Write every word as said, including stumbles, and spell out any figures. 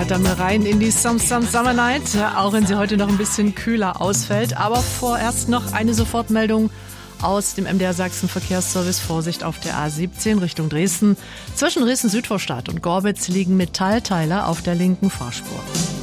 damit rein in die Some Some Summer Night, auch wenn sie heute noch ein bisschen kühler ausfällt. Aber vorerst noch eine Sofortmeldung aus dem M D R Sachsen Verkehrsservice. Vorsicht auf der A siebzehn Richtung Dresden. Zwischen Dresden Südvorstadt und Gorbitz liegen Metallteile auf der linken Fahrspur.